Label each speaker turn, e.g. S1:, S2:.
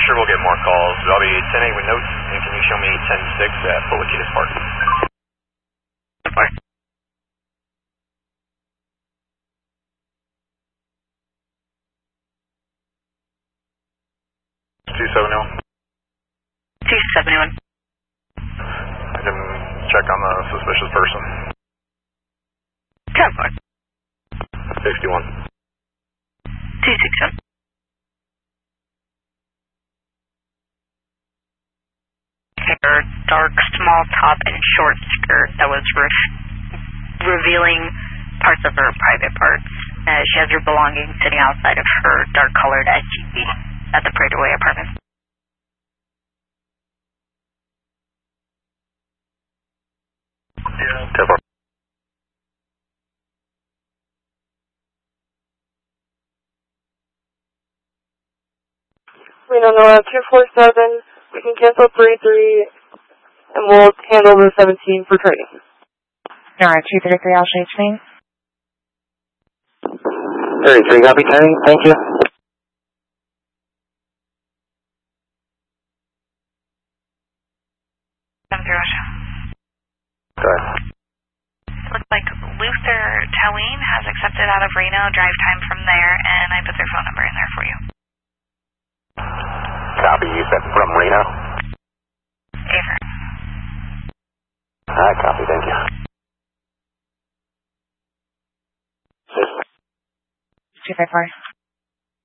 S1: sure we'll get more calls. I'll be 10-8 with notes, and can you show me 10-6 at Fort Lachitas Park? Bye. 271.
S2: 271.
S1: I can check on the suspicious person.
S2: 10-4.
S1: 61.
S2: 261. Her dark, small top and short skirt that was revealing parts of her private parts. She has her belongings sitting outside of her dark-colored SUV at the Prater Way apartment.
S1: Yeah. 10-4.
S3: Reno Nora 247. We can cancel 33, and we'll handle the 17 for training.
S4: Nora 233, I'll shade screen.
S5: 33, copy, turning. Thank you.
S1: Okay.
S2: Looks like Luther Towing has accepted out of Reno, drive time from there, and I put their phone number in there for you.
S5: Copy, you said from Reno?
S2: Aver.
S5: Alright, copy, thank you.
S4: 254.